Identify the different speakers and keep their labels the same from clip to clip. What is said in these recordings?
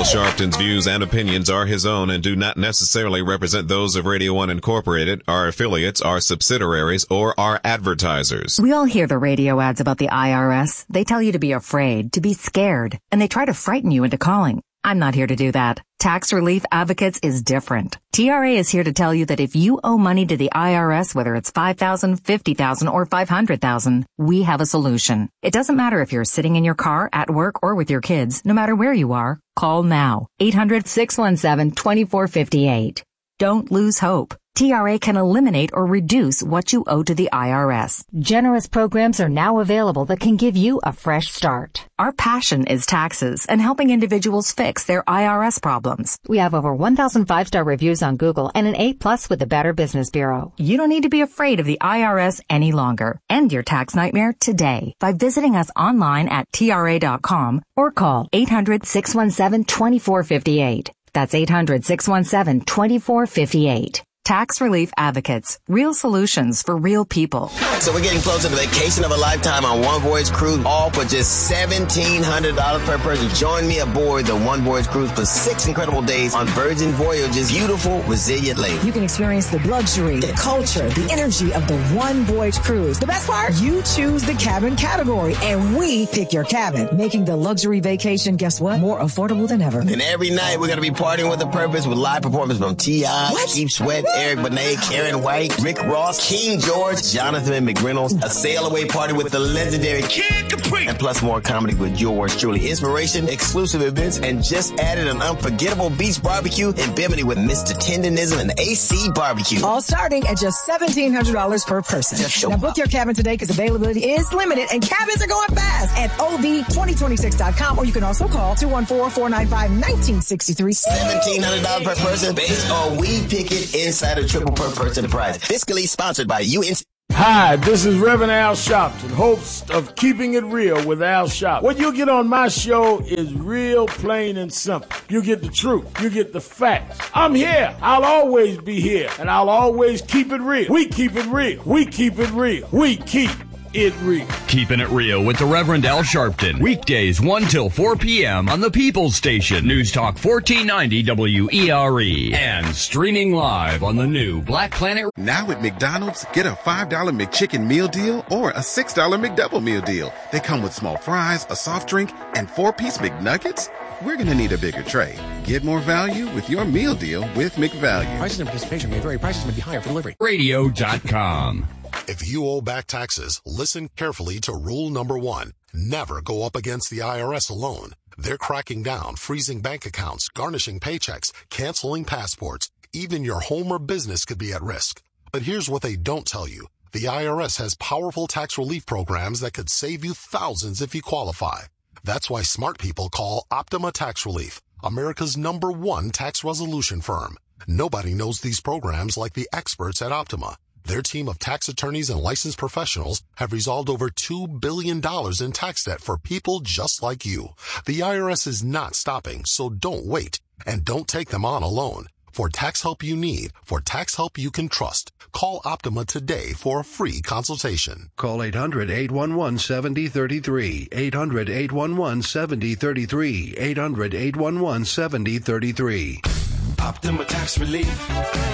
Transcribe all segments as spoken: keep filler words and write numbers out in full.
Speaker 1: Al Sharpton's views and opinions are his own and do not necessarily represent those of Radio One Incorporated, our affiliates, our subsidiaries, or our advertisers.
Speaker 2: We all hear the radio ads about the I R S. They tell you to be afraid, to be scared, and they try to frighten you into calling. I'm not here to do that. Tax Relief Advocates is different. T R A is here to tell you that if you owe money to the I R S, whether it's five thousand dollars, fifty thousand dollars, or five hundred thousand dollars, we have a solution. It doesn't matter if you're sitting in your car, at work, or with your kids. No matter where you are, call now. eight hundred, six one seven, two four five eight. Don't lose hope. T R A can eliminate or reduce what you owe to the I R S. Generous programs are now available that can give you a fresh start. Our passion is taxes and helping individuals fix their I R S problems. We have over one thousand five-star reviews on Google and an A plus with the Better Business Bureau. You don't need to be afraid of the I R S any longer. End your tax nightmare today by visiting us online at T R A dot com or call eight hundred, six one seven, two four five eight. That's eight hundred, six one seven, two four five eight. Tax Relief Advocates. Real solutions for real people.
Speaker 3: So we're getting closer to the vacation of a lifetime on One Voyage Cruise, all for just seventeen hundred dollars per person. Join me aboard the One Voyage Cruise for six incredible days on Virgin Voyage's beautiful, resilient lake.
Speaker 4: You can experience the luxury, the culture, the energy of the One Voyage Cruise. The best part? You choose the cabin category, and we pick your cabin, making the luxury vacation, guess what? More affordable than ever.
Speaker 3: And every night we're going to be partying with a purpose with live performances from T I, Keith Sweat, Eric Benet, Karen White, Rick Ross, King George, Jonathan McReynolds, a sail away party with the legendary Kid Capri, and plus more comedy with yours truly. Inspiration, exclusive events, and just added an unforgettable beach barbecue in Bimini with Mister Tendonism and A C Barbecue.
Speaker 4: All starting at just seventeen hundred dollars per person.
Speaker 3: Just show
Speaker 4: now
Speaker 3: up.
Speaker 4: Book your cabin today because availability is limited and cabins are going fast at O V twenty twenty-six dot com, or you can also call two one four, four nine five, one nine six three.
Speaker 3: seventeen hundred dollars per person based on We Pick It inside of triple per person prize. Fiscally sponsored by U N C.
Speaker 5: Hi, this is Reverend Al Sharpton, host of Keeping It Real with Al Sharpton. What you get on my show is real, plain, and simple. You get the truth. You get the facts. I'm here. I'll always be here, and I'll always keep it real. We keep it real. We keep it real. We keep it real.
Speaker 6: Keeping It Real with the Reverend Al Sharpton. Weekdays one till four p.m. on the People's Station. News Talk fourteen ninety W E R E. And streaming live on the new Black Planet.
Speaker 7: Now at McDonald's, get a five dollar McChicken meal deal or a six dollar McDouble meal deal. They come with small fries, a soft drink, and four-piece McNuggets. We're going to need a bigger tray. Get more value with your meal deal with McValue.
Speaker 8: Prices and participation may vary. Prices may be higher for delivery.
Speaker 6: Radio dot com.
Speaker 9: If you owe back taxes, listen carefully to rule number one. Never go up against the I R S alone. They're cracking down, freezing bank accounts, garnishing paychecks, canceling passports. Even your home or business could be at risk. But here's what they don't tell you. The I R S has powerful tax relief programs that could save you thousands if you qualify. That's why smart people call Optima Tax Relief, America's number one tax resolution firm. Nobody knows these programs like the experts at Optima. Their team of tax attorneys and licensed professionals have resolved over two billion dollars in tax debt for people just like you. The I R S is not stopping, so don't wait. And don't take them on alone. For tax help you need, for tax help you can trust, call Optima today for a free consultation.
Speaker 10: Call eight hundred, eight one one, seven zero three three, eight hundred, eight one one, seven zero three three, eight hundred, eight one one, seven zero three three.
Speaker 11: Optima Tax Relief.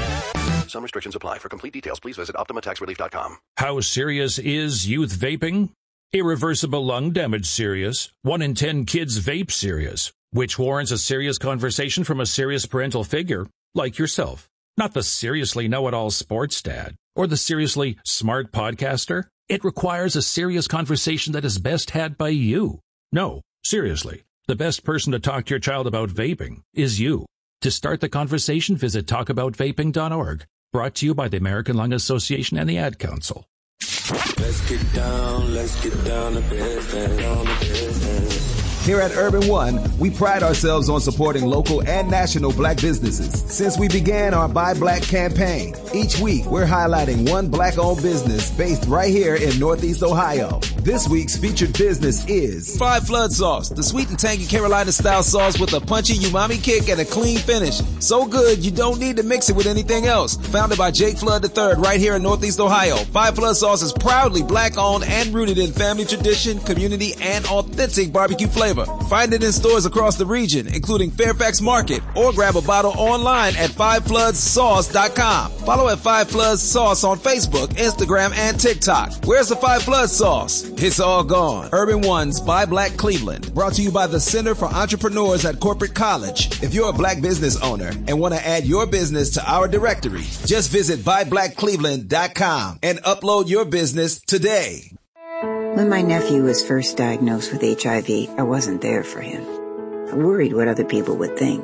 Speaker 8: Some restrictions apply. For complete details, please visit Optima Tax Relief dot com.
Speaker 12: How serious is youth vaping? Irreversible lung damage serious. One in ten kids vape serious, which warrants a serious conversation from a serious parental figure like yourself. Not the seriously know-it-all sports dad or the seriously smart podcaster. It requires a serious conversation that is best had by you. No, seriously, the best person to talk to your child about vaping is you. To start the conversation, visit talk about vaping dot org. Brought to you by the American Lung Association and the Ad Council.
Speaker 11: Let's get down, let's get down to business, down to business.
Speaker 13: Here at Urban One, we pride ourselves on supporting local and national black businesses. Since we began our Buy Black campaign, each week we're highlighting one black-owned business based right here in Northeast Ohio. This week's featured business is
Speaker 14: Five Flood Sauce, the sweet and tangy Carolina-style sauce with a punchy umami kick and a clean finish. So good, you don't need to mix it with anything else. Founded by Jake Flood the third right here in Northeast Ohio, Five Flood Sauce is proudly black-owned and rooted in family tradition, community, and authentic barbecue flavor. Find it in stores across the region, including Fairfax Market, or grab a bottle online at five floods sauce dot com. Follow at Five Floods Sauce on Facebook, Instagram, and TikTok. Where's the Five Floods sauce? It's all gone. Urban One's Buy Black Cleveland, brought to you by the Center for Entrepreneurs at Corporate College.
Speaker 13: If you're a black business owner and want to add your business to our directory, just visit buy black cleveland dot com and upload your business today.
Speaker 15: When my nephew was first diagnosed with H I V, I wasn't there for him. I worried what other people would think.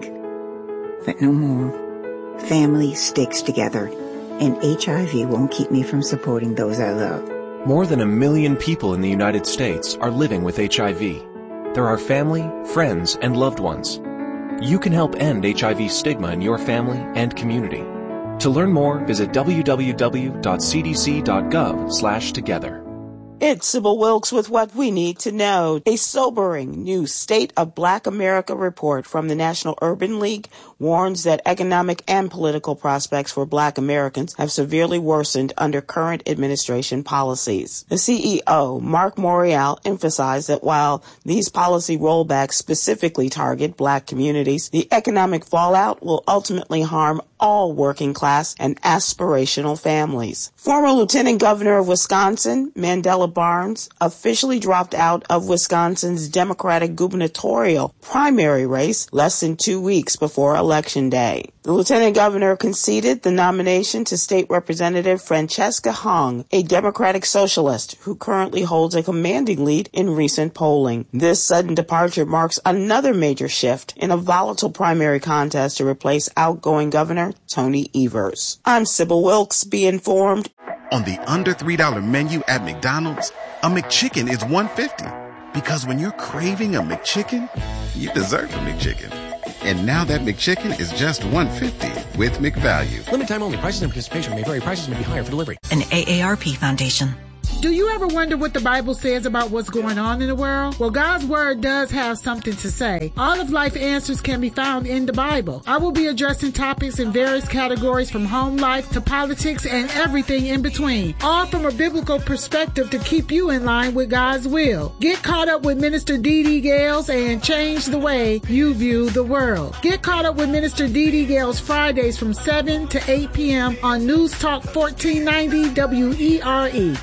Speaker 15: But no more. Family sticks together, and H I V won't keep me from supporting those I love.
Speaker 16: More than a million people in the United States are living with H I V. They're our family, friends, and loved ones. You can help end H I V stigma in your family and community. To learn more, visit w w w dot c d c dot gov slash together.
Speaker 17: It's Sybil Wilkes with what we need to know. A sobering new State of Black America report from the National Urban League warns that economic and political prospects for Black Americans have severely worsened under current administration policies. The C E O, Mark Morial, emphasized that while these policy rollbacks specifically target Black communities, the economic fallout will ultimately harm all working class and aspirational families. Former Lieutenant Governor of Wisconsin, Mandela Barnes, officially dropped out of Wisconsin's Democratic gubernatorial primary race less than two weeks before Election Day. The Lieutenant Governor conceded the nomination to State Representative Francesca Hong, a Democratic socialist who currently holds a commanding lead in recent polling. This sudden departure marks another major shift in a volatile primary contest to replace outgoing Governor Tony Evers. I'm Sybil Wilkes. Be informed.
Speaker 7: On the under three dollar menu at McDonald's, a McChicken is one dollar fifty. Because when you're craving a McChicken, you deserve a McChicken. And now that McChicken is just one dollar fifty with McValue.
Speaker 18: Limited time only. Prices and participation may vary. Prices may be higher for delivery.
Speaker 19: An A A R P Foundation.
Speaker 20: Do you ever wonder what the Bible says about what's going on in the world? Well, God's Word does have something to say. All of life answers can be found in the Bible. I will be addressing topics in various categories from home life to politics and everything in between, all from a biblical perspective to keep you in line with God's will. Get caught up with Minister Dee Dee Gales and change the way you view the world. Get caught up with Minister Dee Dee Gales Fridays from seven to eight p.m. on News Talk fourteen ninety W E R E.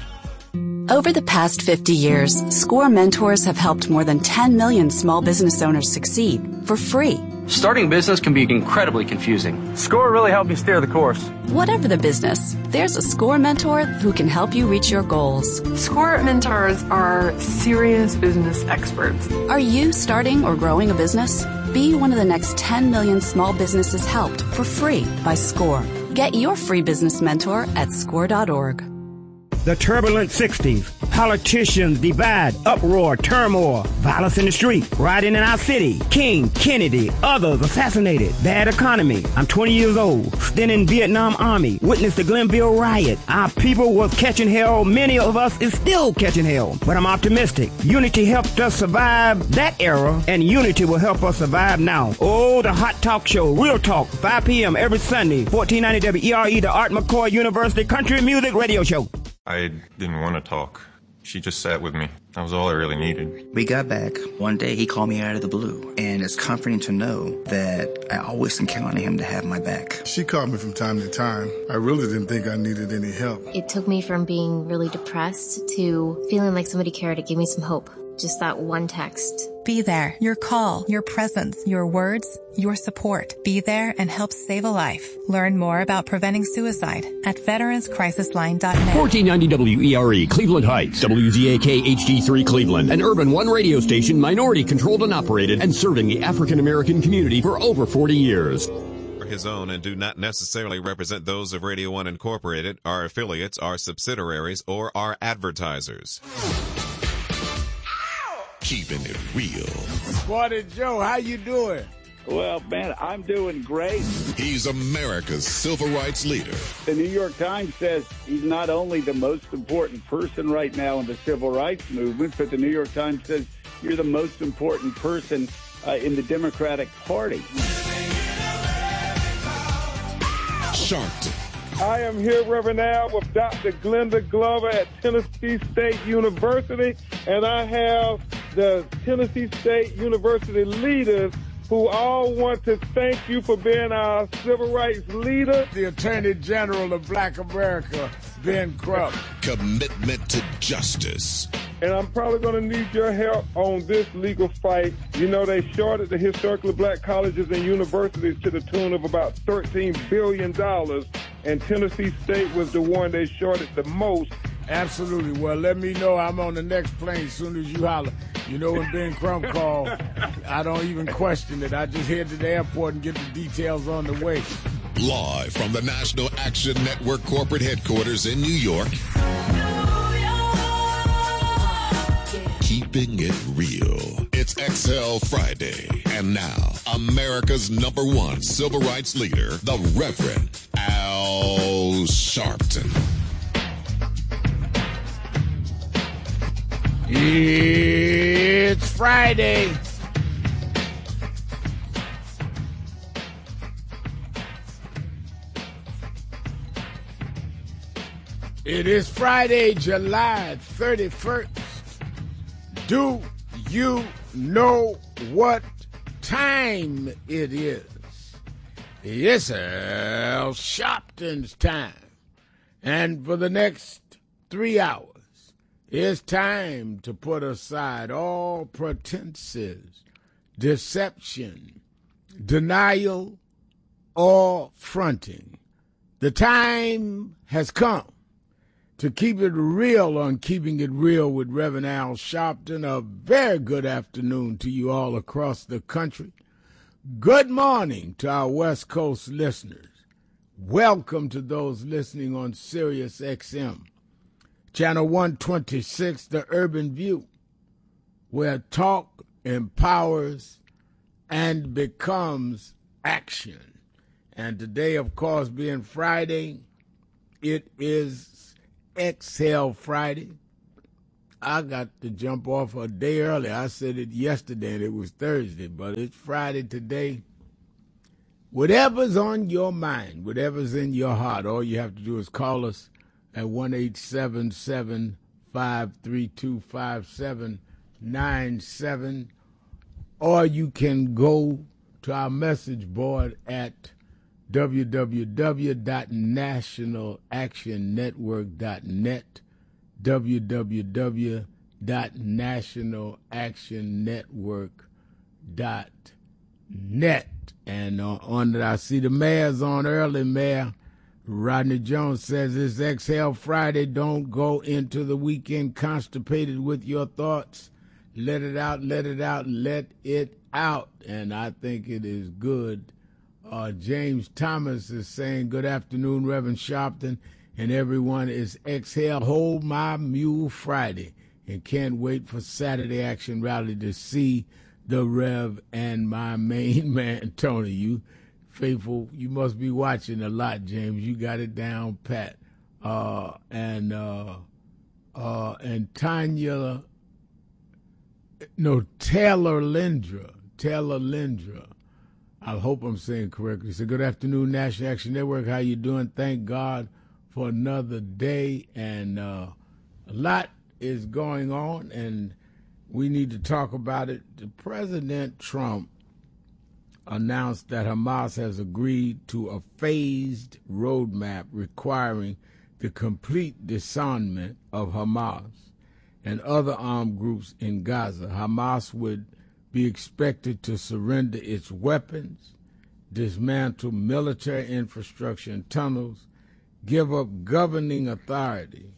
Speaker 21: Over the past fifty years, SCORE mentors have helped more than ten million small business owners succeed for free.
Speaker 22: Starting business can be incredibly confusing. SCORE really helped me steer the course.
Speaker 21: Whatever the business, there's a SCORE mentor who can help you reach your goals.
Speaker 23: SCORE mentors are serious business experts.
Speaker 21: Are you starting or growing a business? Be one of the next ten million small businesses helped for free by SCORE. Get your free business mentor at score dot org.
Speaker 24: The turbulent sixties. Politicians divide, uproar, turmoil, violence in the street, rioting in our city, King, Kennedy, others assassinated, bad economy. I'm twenty years old, stint in Vietnam Army, witnessed the Glenville riot. Our people was catching hell, many of us is still catching hell, but I'm optimistic. Unity helped us survive that era, and unity will help us survive now. Oh, the Hot Talk Show, Real Talk, five p.m. every Sunday, fourteen ninety W E R E, the Art McCoy University Country Music Radio Show.
Speaker 25: I didn't want to talk. She just sat with me. That was all I really needed.
Speaker 26: We got back. One day he called me out of the blue, and it's comforting to know that I always can count on him to have my back.
Speaker 27: She called me from time to time. I really didn't think I needed any help.
Speaker 28: It took me from being really depressed to feeling like somebody cared. It gave me some hope. Just that one text.
Speaker 29: Be there. Your call, your presence, your words, your support. Be there and help save a life. Learn more about preventing suicide at veterans crisis line dot net.
Speaker 6: fourteen ninety W E R E, Cleveland Heights, W Z A K H D three Cleveland, an Urban One radio station, minority controlled and operated, and serving the African American community for over forty years.
Speaker 1: His own and do not necessarily represent those of Radio One Incorporated, our affiliates, our subsidiaries, or our advertisers.
Speaker 30: Keeping it real.
Speaker 5: Squatty Joe, how you doing?
Speaker 31: Well, man, I'm doing great.
Speaker 30: He's America's civil rights leader.
Speaker 31: The New York Times says he's not only the most important person right now in the civil rights movement, but the New York Times says you're the most important person uh, in the Democratic Party.
Speaker 30: Sharpton.
Speaker 31: I am here, Reverend Al, with Doctor Glenda Glover at Tennessee State University, and I have
Speaker 2: the Tennessee State University leaders who all want to thank you for being our civil rights leader.
Speaker 5: The Attorney General of Black America, Ben Crump.
Speaker 30: Commitment to justice.
Speaker 2: And I'm probably going to need your help on this legal fight. You know, they shorted the historically black colleges and universities to the tune of about thirteen billion dollars, and Tennessee State was the one they shorted the most.
Speaker 5: Absolutely. Well, let me know. I'm on the next plane as soon as you holler. You know, when Ben Crump called, I don't even question it. I just head to the airport and get the details on the way.
Speaker 30: Live from the National Action Network corporate headquarters in New York. Keeping it real. It's Exhale Friday. And now, America's number one civil rights leader, the Reverend Al Sharpton.
Speaker 5: It's Friday. It is Friday, July thirty-first. Do you know what time it is? It's Al Sharpton's time. And for the next three hours, it's time to put aside all pretenses, deception, denial, or fronting. The time has come to keep it real on Keeping It Real with Reverend Al Sharpton. A very good afternoon to you all across the country. Good morning to our West Coast listeners. Welcome to those listening on Sirius X M. Channel one twenty-six, The Urban View, where talk empowers and becomes action. And today, of course, being Friday, it is Exhale Friday. I got to jump off a day early. I said it yesterday and it was Thursday, but it's Friday today. Whatever's on your mind, whatever's in your heart, all you have to do is call us at one eight seven seven, five three two, five seven nine seven, or you can go to our message board at w w w dot national action network dot net, w w w dot national action network dot net. And uh, on that, I see the mayor's on early, Mayor Rodney Jones says it's Exhale Friday. Don't go into the weekend constipated with your thoughts. Let it out, let it out, let it out. And I think it is good. Uh, James Thomas is saying, good afternoon, Reverend Sharpton, and everyone. Is Exhale Hold My Mule Friday, and can't wait for Saturday Action Rally to see the Rev and my main man, Tony. You faithful, you must be watching a lot, James. You got it down pat. Uh, and uh, uh, and Tanya, no, Taylor Lindra, Taylor Lindra. I hope I'm saying correctly. So good afternoon, National Action Network. How you doing? Thank God for another day. And uh, a lot is going on, and we need to talk about it. President Trump announced that Hamas has agreed to a phased roadmap requiring the complete disarmament of Hamas and other armed groups in Gaza. Hamas would be expected to surrender its weapons, dismantle military infrastructure and tunnels, give up governing authority,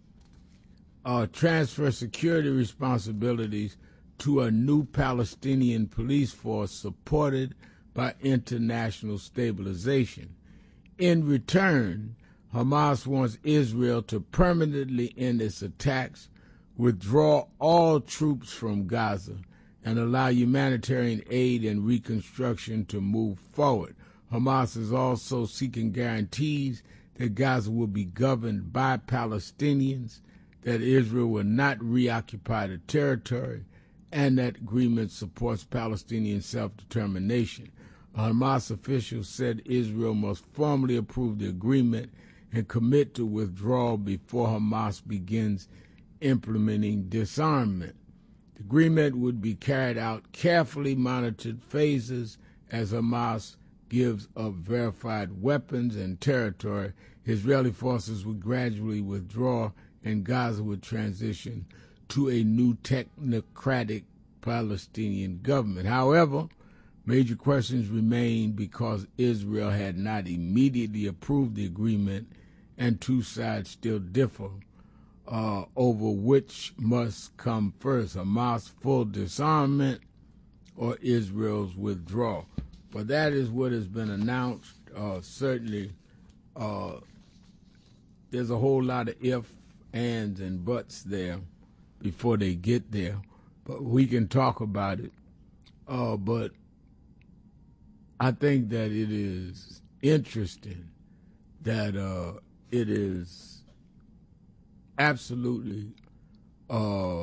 Speaker 5: uh, transfer security responsibilities to a new Palestinian police force supported by international stabilization. In return, Hamas wants Israel to permanently end its attacks, withdraw all troops from Gaza, and allow humanitarian aid and reconstruction to move forward. Hamas is also seeking guarantees that Gaza will be governed by Palestinians, that Israel will not reoccupy the territory, and that agreement supports Palestinian self-determination. A Hamas official said Israel must formally approve the agreement and commit to withdrawal before Hamas begins implementing disarmament. The agreement would be carried out carefully monitored phases as Hamas gives up verified weapons and territory. Israeli forces would gradually withdraw and Gaza would transition to a new technocratic Palestinian government. However, major questions remain because Israel had not immediately approved the agreement and two sides still differ uh, over which must come first, Hamas' full disarmament or Israel's withdrawal. But that is what has been announced. Uh, certainly, uh, there's a whole lot of ifs, ands, and buts there before they get there. But we can talk about it. Uh, but I think that it is interesting that uh, it is absolutely, uh,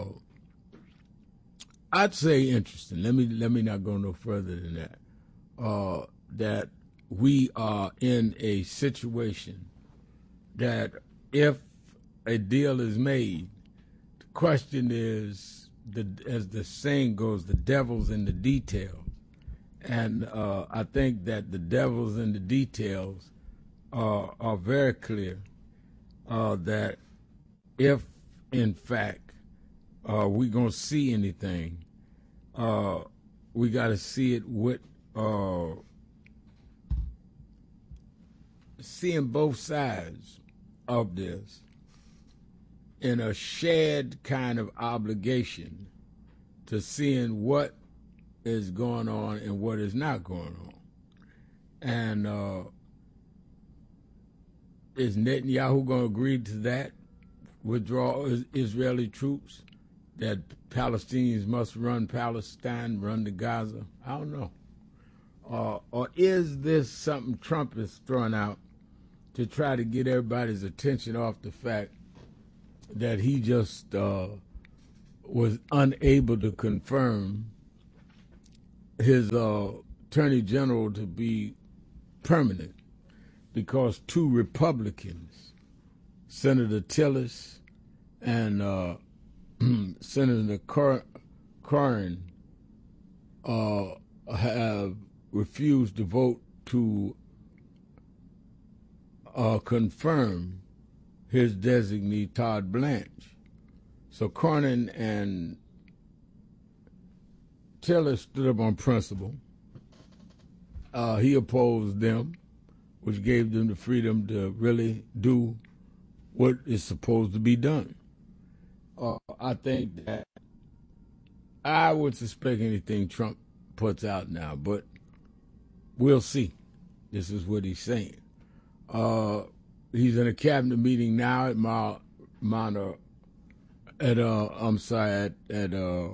Speaker 5: I'd say interesting. Let me let me not go no further than that. Uh, that we are in a situation that if a deal is made, the question is, the, as the saying goes, the devil's in the details. And uh, I think that the devil's in the details uh, are very clear uh, that if, in fact, uh, we're going to see anything, uh, we got to see it with uh, seeing both sides of this in a shared kind of obligation to seeing what is going on and what is not going on. And uh, is Netanyahu going to agree to that? Withdraw Israeli troops? That Palestinians must run Palestine, run to Gaza? I don't know. Uh, or is this something Trump is throwing out to try to get everybody's attention off the fact that he just uh, was unable to confirm his uh, attorney general to be permanent because two Republicans, Senator Tillis and uh, Senator Car- Cornyn, uh, have refused to vote to uh, confirm his designee, Todd Blanche. So Cornyn and Tillis stood up on principle. Uh, he opposed them, which gave them the freedom to really do what is supposed to be done. Uh, I think that I would suspect anything Trump puts out now, but we'll see. This is what he's saying. Uh, he's in a cabinet meeting now at Mount, Mount uh, at uh, I'm sorry, at at uh,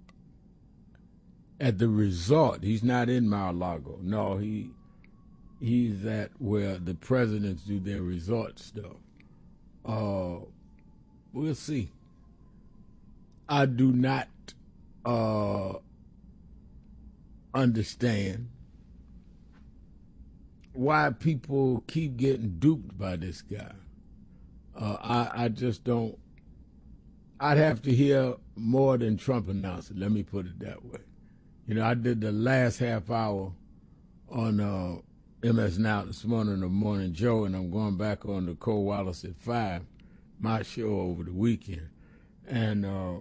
Speaker 5: at the resort. He's not in Mar-a-Lago. No, he he's at where the presidents do their resort stuff. Uh, we'll see. I do not uh, understand why people keep getting duped by this guy. Uh, I, I just don't. I'd have to hear more than Trump announced it. Let me put it that way. You know, I did the last half hour on uh, M S Now this morning, the Morning Joe, and I'm going back on the Cole Wallace at five, my show over the weekend. And uh,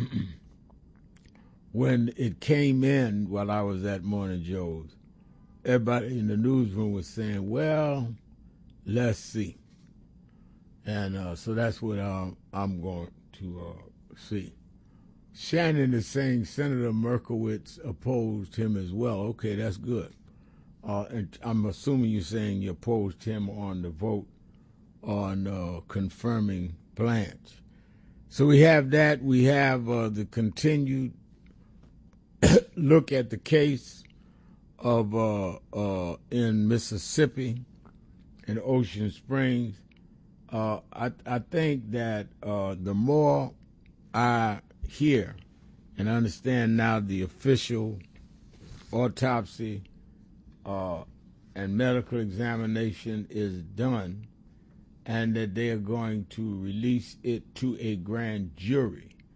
Speaker 5: when it came in while I was at Morning Joe's, everybody in the newsroom was saying, well, let's see. And uh, so that's what um, I'm going to uh, see. Shannon is saying Senator Merkowitz opposed him as well. Okay, that's good. Uh, and I'm assuming you're saying you opposed him on the vote on uh, confirming Blanche. So we have that. We have uh, the continued look at the case of uh, uh, in Mississippi, in Ocean Springs. Uh, I, I think that uh, the more I hear and understand now the official autopsy uh, and medical examination is done, and that they are going to release it to a grand jury,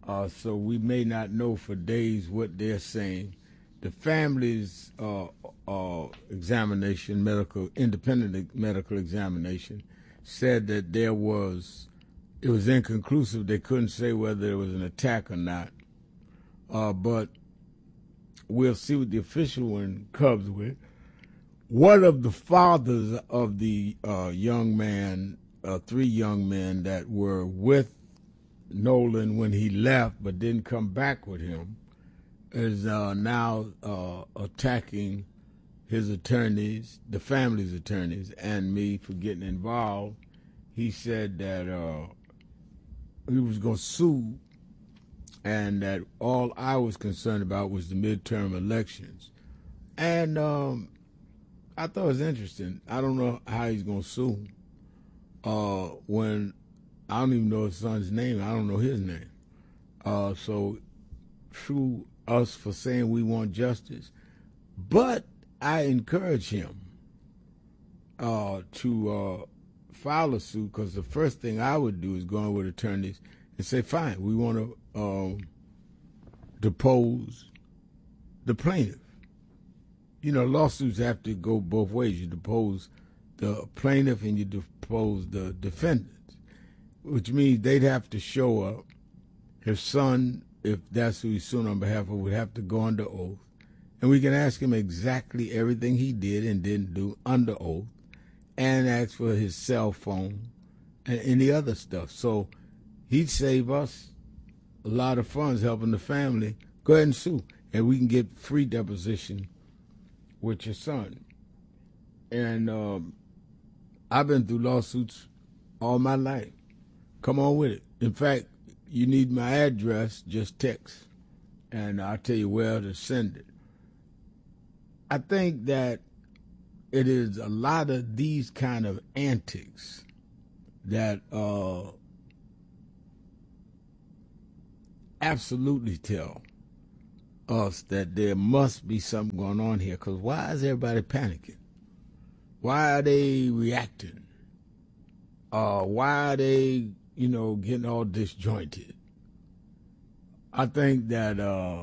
Speaker 5: Uh, so we may not know for days what they're saying. The family's uh, uh, examination, medical, independent medical examination, said that there was, it was inconclusive. They couldn't say whether there was an attack or not. Uh, but we'll see what the official one comes with. One of the fathers of the uh, young man, uh, three young men that were with Nolan when he left but didn't come back with him, is uh, now uh, attacking his attorneys, the family's attorneys, and me for getting involved. He said that uh, he was going to sue, and that all I was concerned about was the midterm elections. And um, I thought it was interesting. I don't know how he's going to sue uh, when I don't even know his son's name. I don't know his name. Uh, so sue us for saying we want justice. But I encourage him uh, to uh, file a suit, because the first thing I would do is go in with attorneys and say, fine, we want to um, depose the plaintiff. You know, lawsuits have to go both ways. You depose the plaintiff and you depose the defendants, which means they'd have to show up. His son, if that's who he's suing on behalf of, would have to go under oath. And we can ask him exactly everything he did and didn't do under oath, and ask for his cell phone and any other stuff. So he'd save us a lot of funds helping the family. Go ahead and sue, and we can get free deposition with your son. And um, I've been through lawsuits all my life. Come on with it. In fact, you need my address, just text, and I'll tell you where to send it. I think that it is a lot of these kind of antics that uh, absolutely tell us that there must be something going on here, because why is everybody panicking? Why are they reacting? Uh, why are they, you know, getting all disjointed? I think that uh,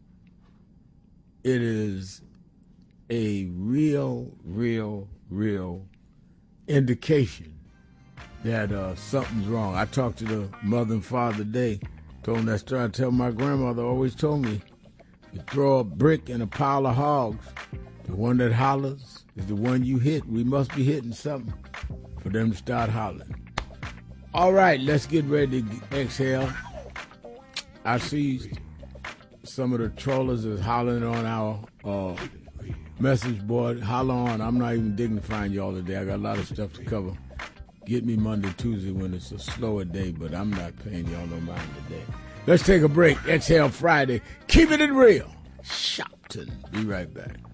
Speaker 5: it is a real, real, real indication that uh, something's wrong. I talked to the mother and father today, told them that story. I tell my grandmother always told me, you throw a brick in a pile of hogs, the one that hollers is the one you hit. We must be hitting something for them to start hollering. All right, let's get ready to exhale. I see some of the trollers is hollering on our uh, message board. Holler on. I'm not even dignifying y'all today. I got a lot of stuff to cover. Get me Monday, Tuesday when it's a slower day, but I'm not paying y'all no mind today. Let's take a break. Exhale Friday. Keep it real. Shopton. Be right back.